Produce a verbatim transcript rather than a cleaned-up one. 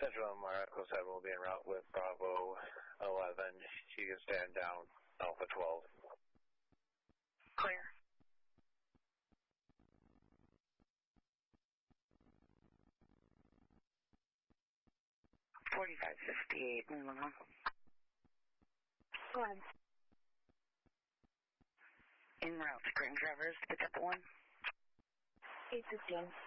Central Lamar, Echo seven will be en route with Bravo eleven. You can stand down, Alpha twelve. Clear. forty-five fifty-eight, moving on. Go ahead. En route to Grand Traverse, pick up one. eight fifteen.